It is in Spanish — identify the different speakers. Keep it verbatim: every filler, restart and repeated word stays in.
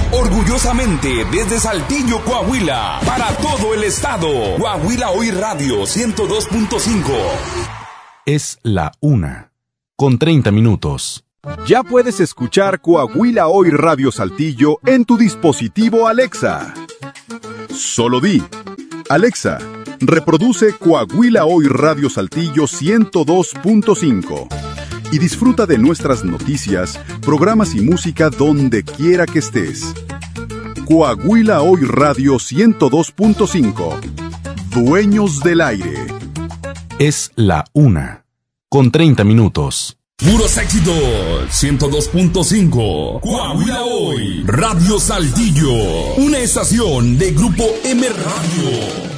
Speaker 1: Orgullosamente desde Saltillo, Coahuila, para todo el estado. Coahuila Hoy Radio ciento dos punto cinco.
Speaker 2: Es la una, con treinta minutos.
Speaker 3: Ya puedes escuchar Coahuila Hoy Radio Saltillo en tu dispositivo Alexa. Solo di, Alexa, reproduce Coahuila Hoy Radio Saltillo ciento dos punto cinco y disfruta de nuestras noticias, programas y música donde quiera que estés. Coahuila Hoy Radio ciento dos punto cinco. Dueños del aire.
Speaker 2: Es la una, con treinta minutos.
Speaker 1: Puros éxitos, ciento dos punto cinco. Coahuila Hoy, Radio Saltillo. Una estación de Grupo M Radio.